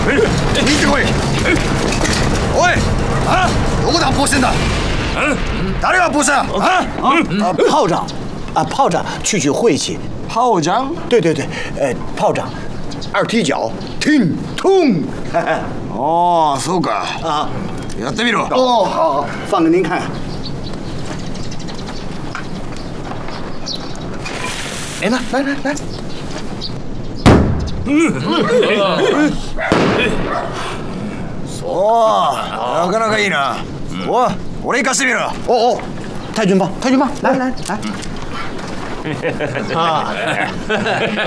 行ってこい。おい，啊，どこで発砲してんだ？誰が発砲した？啊？ 炮仗，炮仗去晦气。 炮仗？ 对，炮仗，二踢脚，听通。 哦，そうか。啊，やってみろ。 哦，好，放给您看。哎，来。 そうなかなかいいな。俺行かしてみろ。 哦，太君棒，来。